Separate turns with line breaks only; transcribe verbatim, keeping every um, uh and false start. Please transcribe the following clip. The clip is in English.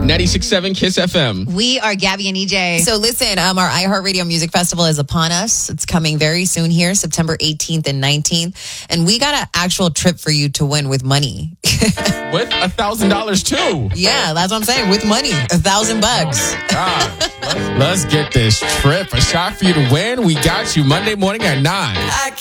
ninety-six point seven Kiss F M.
We are Gabby and E J.
So listen, um, our iHeartRadio Music Festival is upon us. It's coming very soon here, September eighteenth and nineteenth. And we got an actual trip for you to win with money.
With a thousand dollars too.
Yeah, that's what I'm saying. With money, a thousand bucks.
God, let's, let's get this trip. A shot for you to win. We got you Monday morning at nine.